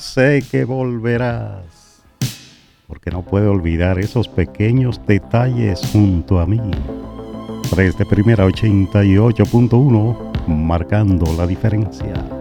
sé que volverás, porque no puedo olvidar esos pequeños detalles junto a mí. 3 de primera 88.1, marcando la diferencia.